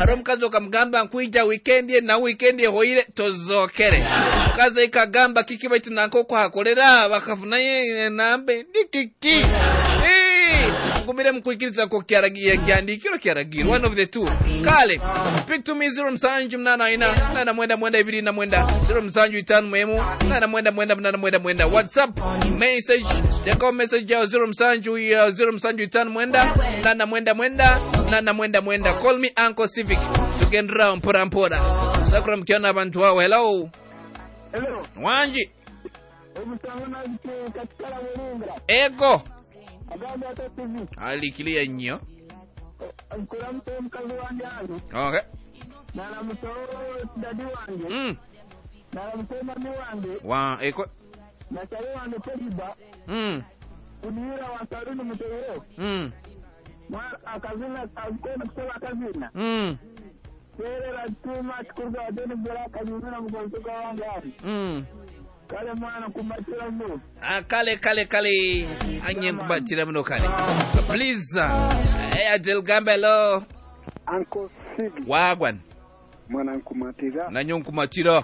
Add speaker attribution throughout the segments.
Speaker 1: Harom kazo kamgamba nkuija weekend na weekend hoire tozokere. Kaza ikagamba kikibaitu nankoko hakolera bakafunaye nambe ndikiki. Ngumire mkwikiriza ko kyandikiro kyaragiro one of the two. Kale speak to me 0779 na mwenda ibiri na mwenda 0775 mwemu na mwenda WhatsApp message take a message ya 0775 mwenda call me Uncle Civic tugendera mpora sakura mkiona abantu wao. Hello Wanji ego ali kilia nyo okay
Speaker 2: nala mtoro dadi wange nala mtema mi wange
Speaker 1: wa eko
Speaker 2: na chali wange teriba unira wa saruni mtoro mwa akazina akona kusema akazina sere la tuma kurga adeni bora kanyuna mgontoka wange ari kale mwana kumatira mno
Speaker 1: kale anye kubatira mno kale please Adel Gambelo
Speaker 2: Uncle Civic
Speaker 1: wagwan
Speaker 2: mwana nkumatira
Speaker 1: na nyonkumatira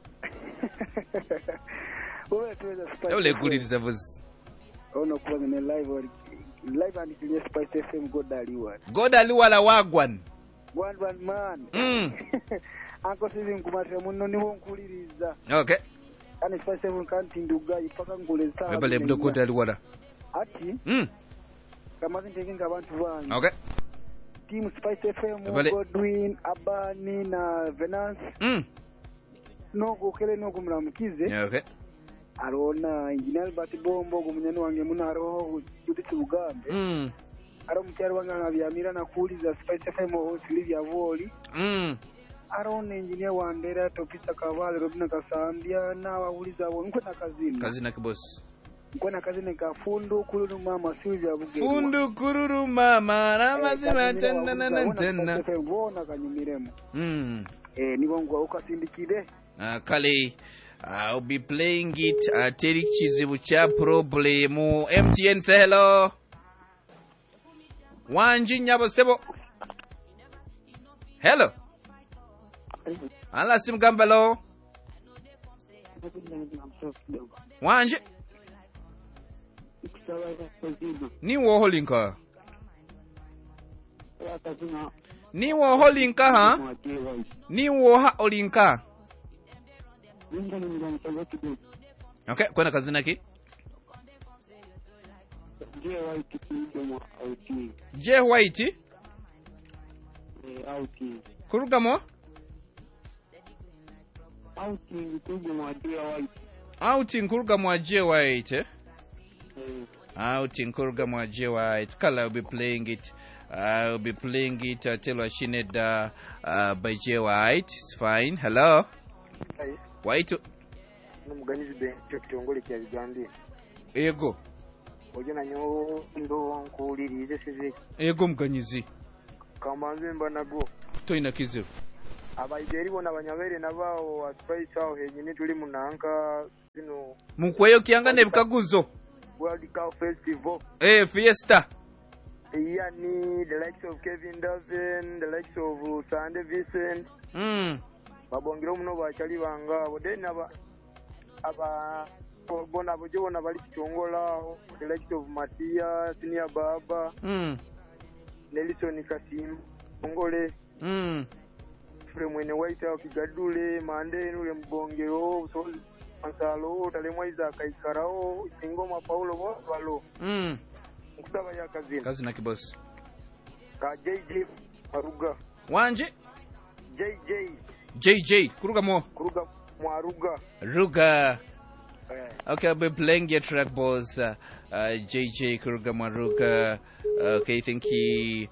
Speaker 2: wewe tuweza spice
Speaker 1: ole kuliriza voice
Speaker 2: ono kwa ni live and kwenye Spice FM
Speaker 1: godaliwa la wagwan
Speaker 2: one man Uncle Civic nkumatira muno niho nkuliriza
Speaker 1: okay
Speaker 2: ani Spice FM kanti nduga ipaka nguleza
Speaker 1: ebale mdo godaliwa la
Speaker 2: ati kama zintekinga abantu banyu
Speaker 1: okay
Speaker 2: team Spice FM Godwin Abani na Venance no gokele no kumulamukize
Speaker 1: okay
Speaker 2: arona engineer Albert Bombo gumunyani wange munaro Judith Bugambe aro mkyaro wange ngabyamira na kuuliza Spice FM Silvia Voli arona engineer Wandera Topisa Kavale Robina Kasambia na wauliza abo nkona kazina
Speaker 1: kiboss
Speaker 2: nkona kazina ka fundu kururu mama Silvia Bugambe
Speaker 1: fundu kururu mama ramazima tena
Speaker 2: bona kanyumiremo nibongo ukasindikide
Speaker 1: kale I'll be playing it Terik Chizibu cha problemu MTN say hello Wanji nyabo sebo hello ala sim Gambelo Wanji ni wo holinka ha ni wo ha olinka okay kwenda kazina ki J White kurugamo outing kurugamo J White outing kurugamo J White kala will be playing it I'll be playing it till Shineda by J White. It's fine. Hello.
Speaker 2: Hi.
Speaker 1: White.
Speaker 2: Numuganizi be kitongole kya Uganda.
Speaker 1: Ego.
Speaker 2: Ojena nyo ndo nkulirize Civic.
Speaker 1: Ego muganizi.
Speaker 2: Kamanze mbanago.
Speaker 1: Toina kizibu.
Speaker 2: Abayeri bona abanyabere nabao Spice aho henyine tuli munanga zino.
Speaker 1: Mukweyo kyanga nebikaguzo.
Speaker 2: World Cup Festival.
Speaker 1: Fiesta.
Speaker 2: Yani the likes of Kevin Davin, the likes of Sandy Vincent. Babongero muno bachali banga bodeni aba bona bojona bali kitongola the likes of Matia, Senior Baba. Nelson Kasim, Ngole. Fremwene White au Kigadule, Mande nule mbongero, so Ansalo, Talemwaiza Kaikarao, Ingoma Paulo Walo. Kusaba ya kazini.
Speaker 1: Kazina kibosi.
Speaker 2: Ka JJ Maruga.
Speaker 1: Wanje?
Speaker 2: JJ.
Speaker 1: Kuruga
Speaker 2: Mwaruga.
Speaker 1: Ruga. Okay, I'll be playing your track, boss. JJ Kuruga Maruga. Okay, thank you.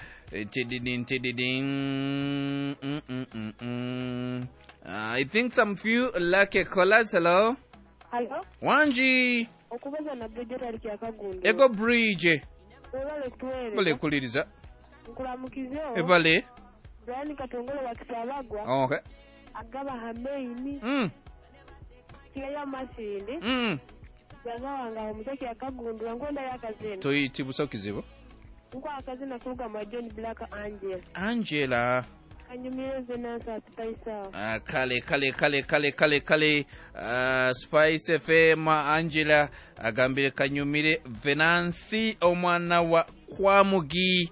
Speaker 1: I think some few lucky callers. Hello?
Speaker 3: Hello?
Speaker 1: Wanji.
Speaker 3: Okubaza na bridge ali Kagundu.
Speaker 1: Ego bridge.
Speaker 3: Olale twere.
Speaker 1: Bale kuliriza.
Speaker 3: Nkulamukizeo.
Speaker 1: Ebale.
Speaker 3: Yani katongole wa Kisabagwa.
Speaker 1: Okay.
Speaker 3: Agaba hameini. Kila masindi. Yaza wanga omuteki ya Kagundu ngonda ya kazini.
Speaker 1: Toyi tibuso kizibo.
Speaker 3: Nkwa akazina kuruga ma John Black Angela.
Speaker 1: Angela.
Speaker 3: Kanyumire Venance Spice.
Speaker 1: Kale. Spice FM Angela agambire kanyumire Venance omwana wa Kwamugi.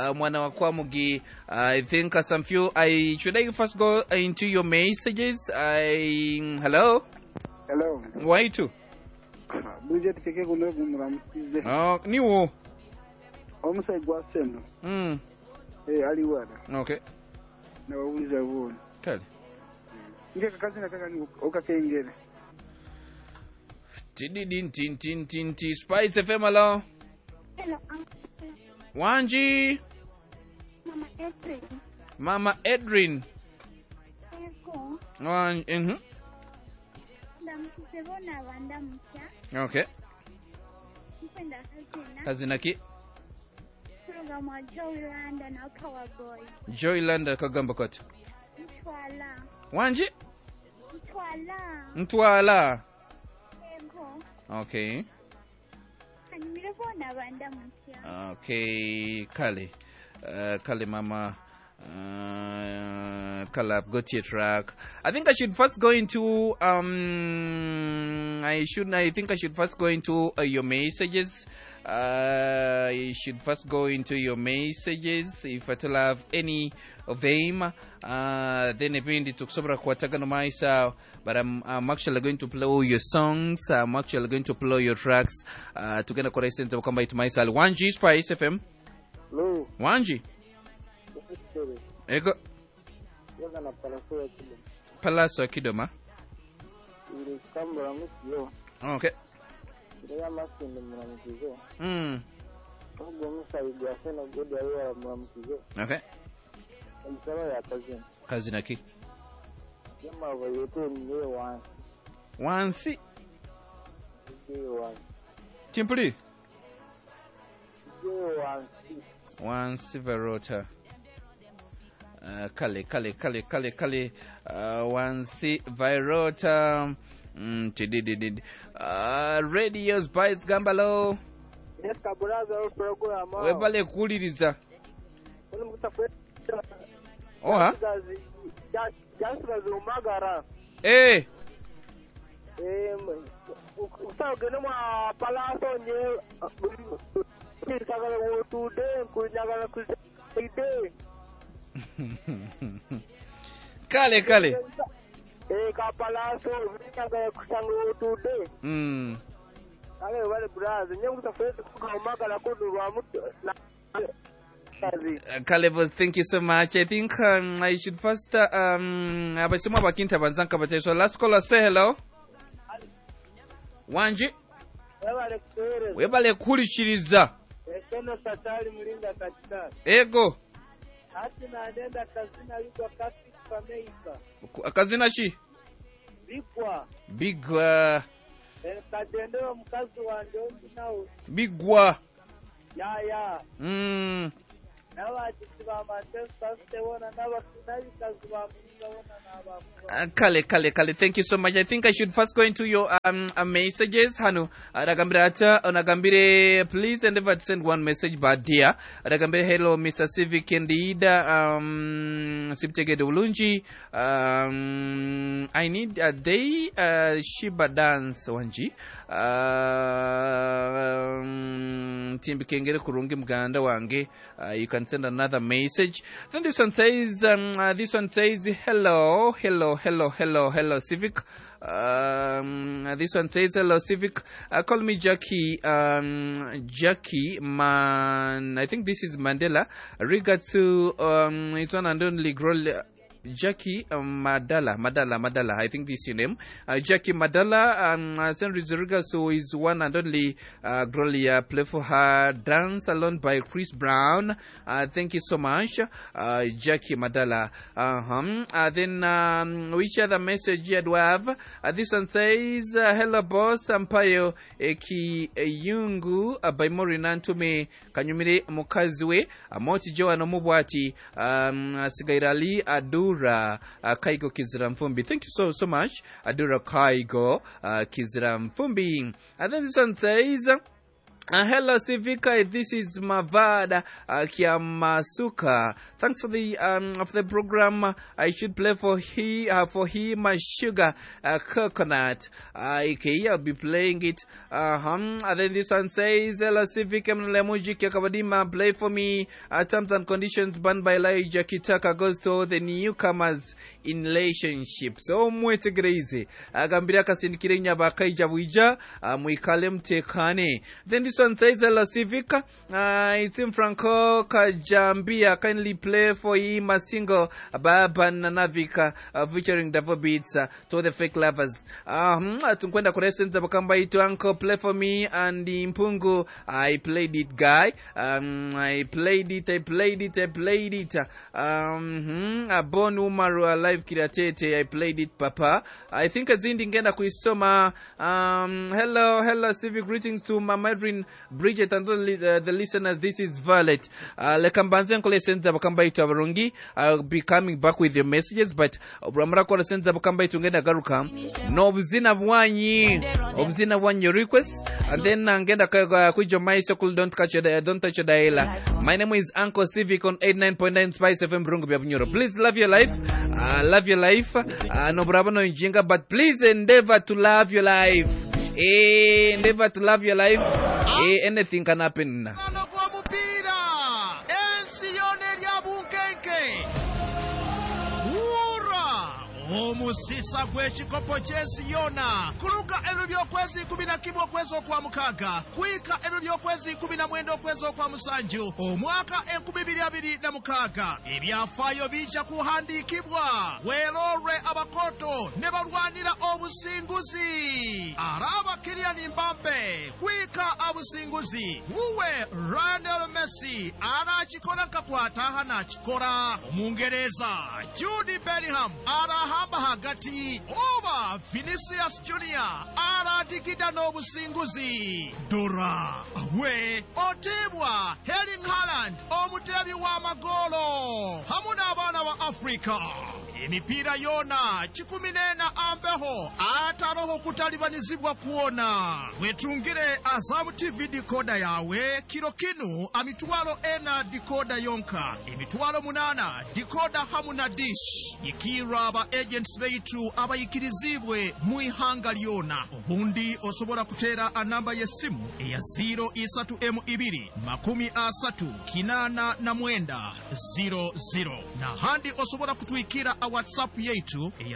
Speaker 1: I think some few. Should I first go into your messages? Hello. Why too?
Speaker 2: Budget keke kuno kumramkize.
Speaker 1: Oh, niwo.
Speaker 2: Omusai gwa sendo. Aliwada.
Speaker 1: Okay.
Speaker 2: Na wauliza vuo.
Speaker 1: Kale.
Speaker 2: Nge kazi nataka ni okakengere.
Speaker 1: Tin Spice FM hello.
Speaker 3: Hello.
Speaker 1: Wanji. Mama Edrin. Okay. Kazinaki. Joylanda kagamba kote. Wanji? Mtwala. Okay. Okay, Kale mama. Kale, I've got your track. I think I should first go into I think I should first go into your messages. You should first go into your messages if I still have any of them. Then evendi tukusobora kuwataga no maisa, but I'm actually going to play all your songs. I'm actually going to play your tracks. Tugenda kwa recent kwamba itumaisa Wanji Spice FM.
Speaker 2: Hello.
Speaker 1: Wanji. Ego.
Speaker 2: Yoga na Palaso ya Kidoma.
Speaker 1: Palaso ya Kidoma.
Speaker 2: Ile kambra msio.
Speaker 1: Okay.
Speaker 2: Ile masinde mwanamkizo. Ogo musaidwa sana godi ya mwanamkizo.
Speaker 1: Okay.
Speaker 2: Msara ya
Speaker 1: kazi naki.
Speaker 2: Yama wayote mwe
Speaker 1: wansi.
Speaker 2: Wansi.
Speaker 1: Timpuli.
Speaker 2: Wansi
Speaker 1: Verota. Kale. Wansi Verota. Radio Spice Gambalo.
Speaker 2: Yes, kaburaza program.
Speaker 1: Webale kuliriza. Oha.
Speaker 2: Jasra zumagara. Usagene mwa Palaso nye sagala wotude kunyagala kuside.
Speaker 1: Kale.
Speaker 2: Ka Palaso nyagala kusanga wotude. Kale wale braza nyengu tafete kumagala kudurwa mutu.
Speaker 1: Caleb, thank you so much. I think I should first abasoma bakinta banzanka bateso. Last caller, say hello. Wanji. Webale kulishiriza.
Speaker 2: Ekeno satali mulinda katika.
Speaker 1: Ego.
Speaker 2: Hati na adenda kazina yuko kasi kameika.
Speaker 1: Kazina shi? Bigwa.
Speaker 2: Kadendeo mkazi wa njozi nao.
Speaker 1: Bigwa.
Speaker 2: Ya.
Speaker 1: Kale. Thank you so much. I think I should first go into your messages. Hanu Adagambire ata onagambire please endeavor to send one message but dear. Adagambire hello Mr. Civic indeed. Siptegede ulunji. I need a day Shiba dance wanji. Timbikengere kurungi mganda wange. You can send another message. Then this one says hello Civic. This one says hello Civic. Call me Jackie man. I think this is Mandela. Regards to it's one and only girl Jackie Madala. I think this is your name. Jackie Madala. Send regards to his one and only girl. Play for her dance alone by Chris Brown. Thank you so much, Jackie Madala. Then which other message here do I have? This one says hello boss Sampayo Eki Yungu by Morinan to me Kanyumire Mukazwe Moti Joa no Mubwati Sigairali Adura Kaigo Kiziramfumbi. Thank you so much, Adura Kaigo Kiziramfumbi. And then this one says Hello Civica, this is Mavada Kiamasuka. Thanks for the program. I should play for him a sugar coconut. Okay, I'll be playing it. And then this one says, hello Civica Lemuji Kakabadima, play for me. Terms and conditions banned by Elijah Kitaka goes to the newcomers in relationships. So mwete crazy. Agambira kasindikirenya bakaija buija muikalem tekane. Then this one says, hello Civica, it's in Franco Kajambia, kindly play for him a single Baba Nanavika featuring Davo Beats to the fake lovers. Tunkwenda kuresenza bakamba itu uncle, play for me and Impungu. I played it guy. I played it. Born Umaru alive kiratete. I played it papa. I think azindi ngenda kuisoma. Hello Civic, greetings to Mama Edrin, Bridget and the listeners. This is Violet. Lekambanze nkole senza bakamba itu abarungi. I'll be coming back with your messages, but obramara kwa senza bakamba itu ngenda garuka. No obzina bwanyi your request, and then ngenda kujo my circle. Don't touch your dial. My name is Uncle Civic on 89.9 Spice FM Brungu Biabunyoro. Please love your life. No brabano injinga, but please endeavor to love your life. Endeavor to love your life. Anything can happen.
Speaker 4: Omusisa gw'ekikopo ky'Esiyona kuluka ebiro by'okwezi 11 okwezi okwamukaga kwika ebiro by'okwezi 19 okwezi okwamusanju omwaka 2026 ebyafaayo bijja kuhandiikibwa weerorwe abakoto ne balwanira obusinguzi araba Kylian Mbappe kwika abusinguzi wuwe Lionel Messi anakikola nkakwata anakikola Omungereza Jude Bellingham hamba hagati oba Vinicius Junior aratikida n'obusinguzi Dora we otebwa Erling Haaland omutebi w'amagolo hamu n'abaana ba Africa emipiira yona 14 ambeho ataroho kutalibanizibwa kuona wetungire Azam TV decoder yawe kilo kinu amitwalo ena decoder yonka emitwalo 8 decoder hamu na dish ikiraba agents beitu abayikirizibwe mu ihanga lyona obundi osobola kutera anamba y'essimu eya 032 na handi osobola kutwikira a WhatsApp yaitu eya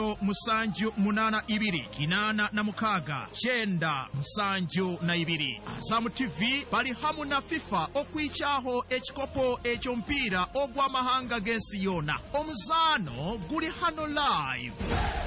Speaker 4: 07886 Azam TV bali hamu na FIFA okwichaho ekikopo ekyompiira ogw'amahanga g'ensi yona omuzaano guli hano live.